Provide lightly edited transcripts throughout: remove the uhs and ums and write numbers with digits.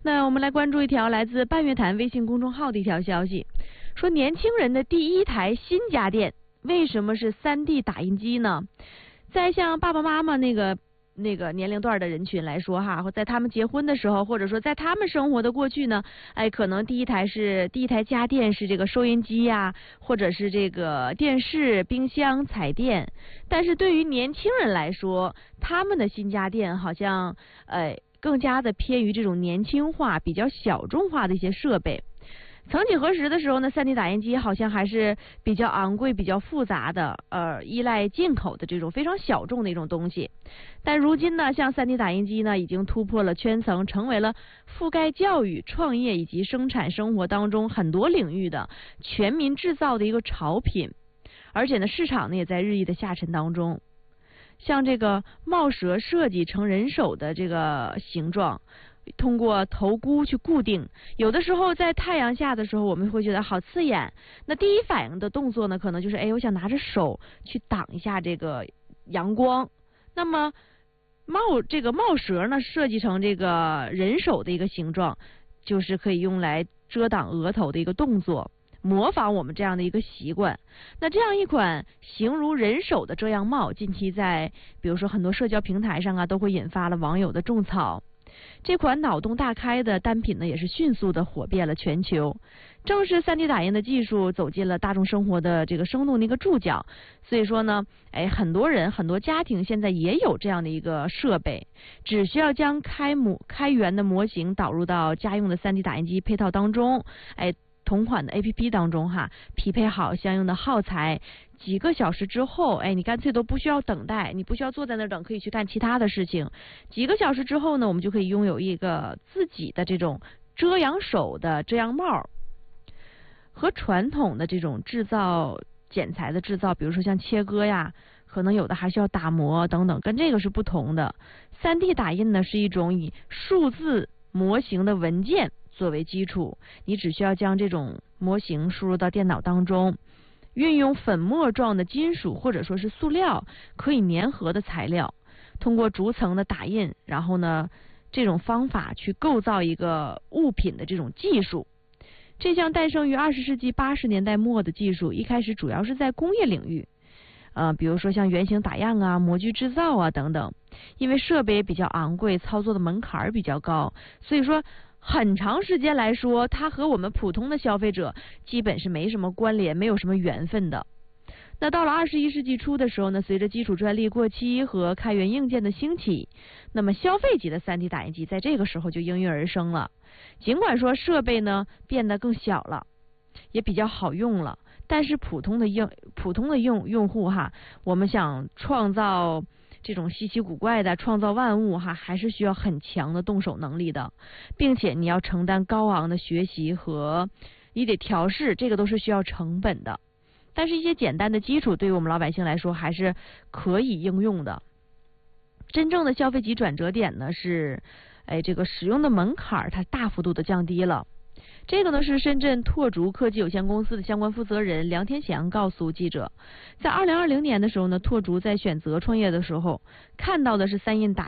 那我们来关注一条来自半月谈微信公众号的一条消息，说年轻人的第一台新家电为什么是 3D 打印机呢？在像爸爸妈妈那个年龄段的人群来说哈，或在他们结婚的时候，或者说在他们生活的过去呢，可能第一台家电是这个收音机呀，或者是这个电视、冰箱、彩电。但是对于年轻人来说，他们的新家电好像更加的偏于这种年轻化、比较小众化的一些设备。曾几何时的时候呢，3D 打印机好像还是比较昂贵、比较复杂的，依赖进口的这种非常小众的一种东西。但如今呢，像 3D 打印机呢，已经突破了圈层，成为了覆盖教育、创业以及生产生活当中很多领域的全民制造的一个潮品。而且呢，市场呢也在日益的下沉当中。像这个帽舌设计成人手的这个形状，通过头箍去固定，有的时候在太阳下的时候我们会觉得好刺眼，那第一反应的动作呢可能就是我想拿着手去挡一下这个阳光。那么这个帽舌呢设计成这个人手的一个形状，就是可以用来遮挡额头的一个动作，模仿我们这样的一个习惯。那这样一款形如人手的遮阳帽，近期在比如说很多社交平台上啊，都会引发了网友的种草。这款脑洞大开的单品呢，也是迅速的火遍了全球。正是 3D 打印的技术走进了大众生活的这个生动的一个注脚，所以说呢，很多人很多家庭现在也有这样的一个设备，只需要将开源的模型导入到家用的 3D 打印机配套当中，同款的 APP 当中哈，匹配好相应的耗材，几个小时之后，你干脆都不需要等待，你不需要坐在那儿等，可以去干其他的事情。几个小时之后呢，我们就可以拥有一个自己的这种遮阳手的遮阳帽。和传统的这种剪裁的制造，比如说像切割呀，可能有的还需要打磨等等，跟这个是不同的。3D 打印呢是一种以数字模型的文件作为基础，你只需要将这种模型输入到电脑当中，运用粉末状的金属或者说是塑料可以粘合的材料，通过逐层的打印，然后呢这种方法去构造一个物品的这种技术。这项诞生于20世纪80年代末的技术，一开始主要是在工业领域，比如说像原型打样啊、模具制造啊等等。因为设备比较昂贵，操作的门槛比较高，所以说很长时间来说，它和我们普通的消费者基本是没什么关联，没有什么缘分的。那到了21世纪初的时候呢，随着基础专利过期和开源硬件的兴起，那么消费级的 3D 打印机在这个时候就应运而生了。尽管说设备呢变得更小了，也比较好用了，但是普通的用户哈，我们想创造这种稀奇古怪的创造万物哈，还是需要很强的动手能力的，并且你要承担高昂的学习和你得调试，这个都是需要成本的。但是一些简单的基础对于我们老百姓来说还是可以应用的。真正的消费级转折点呢是这个使用的门槛它大幅度的降低了。这个呢是深圳拓逐科技有限公司的相关负责人梁天祥告诉记者，在2020年的时候呢，拓逐在选择创业的时候，看到的是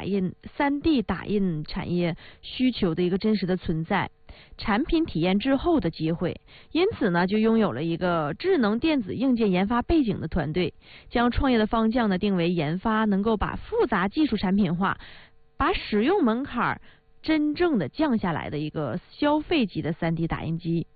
3D 打印产业需求的一个真实的存在，产品体验滞后的机会，因此呢就拥有了一个智能电子硬件研发背景的团队，将创业的方向呢定为研发能够把复杂技术产品化，把使用门槛真正的降下来的一个消费级的 3D 打印机。